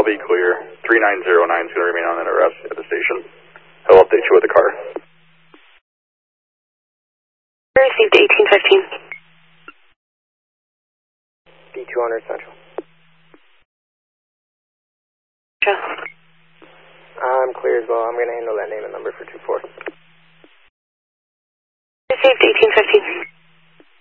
be clear. 3909 is going to remain on that arrest at the station. He'll update you with the car. Received 1815. B200 Central. Sure. I'm clear as well. I'm going to handle that name and number for 2-4.